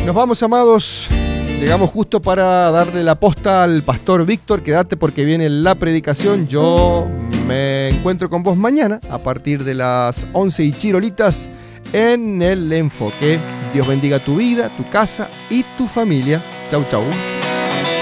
Nos vamos, amados. Llegamos justo para darle la posta al pastor Víctor. Quédate porque viene la predicación. Yo me encuentro con vos mañana a partir de las 11 y chirolitas en El Enfoque. Dios bendiga tu vida, tu casa y tu familia. Chau, chau.